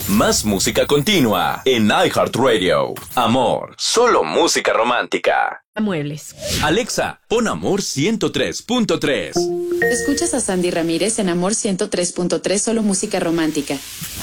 Más música continua en iHeartRadio. Amor, solo música romántica. Muebles. Alexa, pon Amor 103.3. Escuchas a Sandy Ramírez en Amor 103.3, solo música romántica.